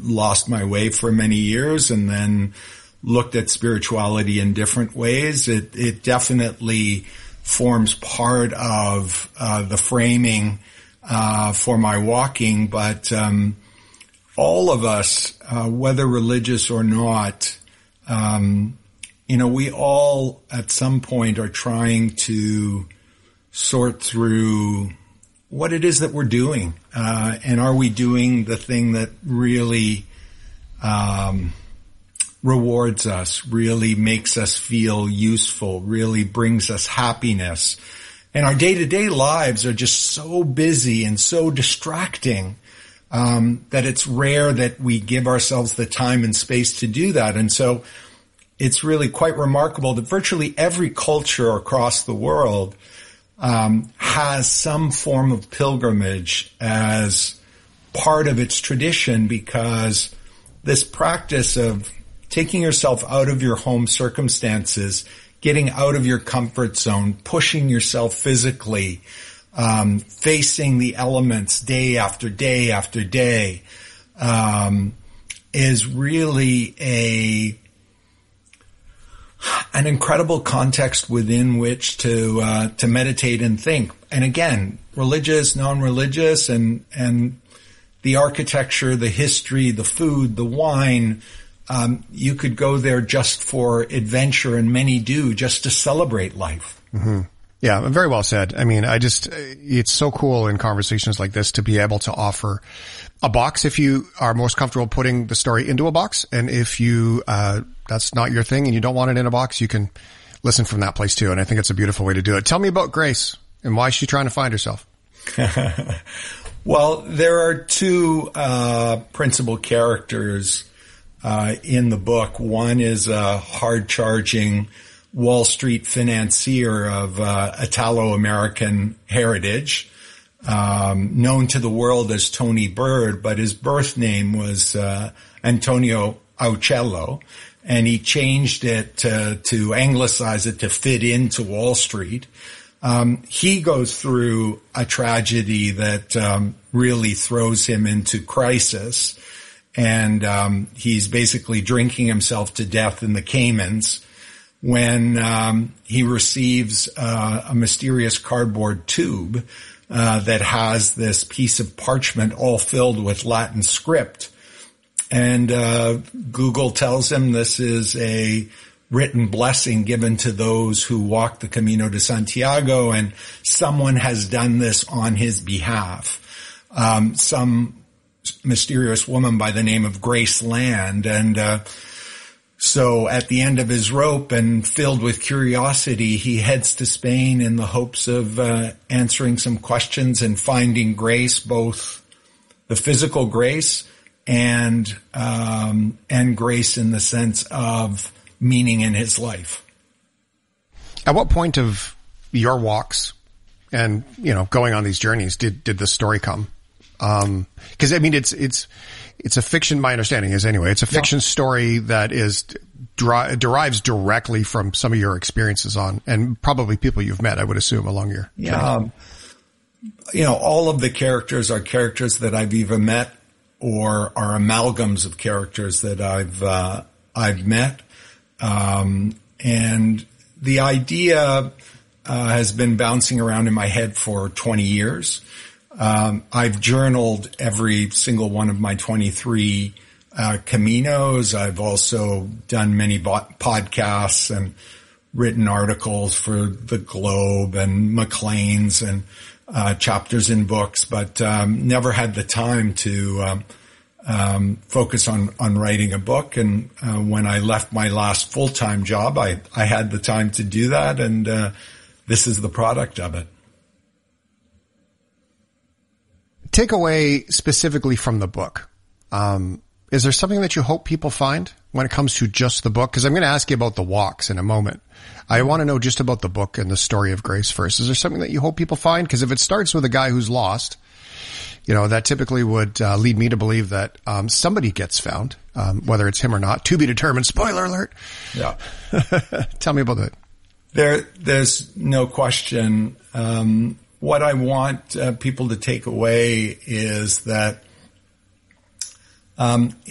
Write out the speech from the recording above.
lost my way for many years and then looked at spirituality in different ways. It definitely forms part of the framing for my walking, but all of us, whether religious or not, we all at some point are trying to sort through what it is that we're doing, and are we doing the thing that really rewards us, really makes us feel useful, really brings us happiness. And our day-to-day lives are just so busy and so distracting that it's rare that we give ourselves the time and space to do that. And so it's really quite remarkable that virtually every culture across the world has some form of pilgrimage as part of its tradition, because this practice of taking yourself out of your home circumstances, getting out of your comfort zone, pushing yourself physically, facing the elements day after day after day, is really an incredible context within which to meditate and think. And again, religious, non-religious, and the architecture, the history, the food, the wine, you could go there just for adventure, and many do, just to celebrate life. Mm-hmm. Yeah, very well said. I mean, it's so cool in conversations like this to be able to offer a box if you are most comfortable putting the story into a box. And if you, that's not your thing and you don't want it in a box, you can listen from that place too. And I think it's a beautiful way to do it. Tell me about Grace and why she's trying to find herself. Well, there are two, principal characters, in the book. One is a hard-charging Wall Street financier of Italo-American heritage, known to the world as Tony Bird, but his birth name was Antonio Aucello, and he changed it to anglicize it to fit into Wall Street. He goes through a tragedy that really throws him into crisis, and he's basically drinking himself to death in the Caymans when he receives a mysterious cardboard tube that has this piece of parchment all filled with Latin script. And Google tells him this is a written blessing given to those who walk the Camino de Santiago, and someone has done this on his behalf. Some mysterious woman by the name of Grace Land. And so at the end of his rope and filled with curiosity, he heads to Spain in the hopes of answering some questions and finding grace, both the physical grace and grace in the sense of meaning in his life. At what point of your walks and, going on these journeys did the story come? Cause I mean, it's a fiction, my understanding is anyway, it's a fiction story that derives directly from some of your experiences and probably people you've met, I would assume, along your journey. All of the characters are characters that I've either met or are amalgams of characters that I've met. And the idea, has been bouncing around in my head for 20 years. I've journaled every single one of my 23 Caminos. I've also done many podcasts and written articles for the Globe and Maclean's and chapters in books, but never had the time to focus on writing a book. And when I left my last full-time job, I had the time to do that, and this is the product of it. Take away specifically from the book. Is there something that you hope people find when it comes to just the book? Because I'm going to ask you about the walks in a moment. I want to know just about the book and the story of Grace first. Is there something that you hope people find? Because if it starts with a guy who's lost, that typically would lead me to believe that somebody gets found, whether it's him or not. To be determined. Spoiler alert. Yeah. Tell me about that. There's no question. What I want people to take away is that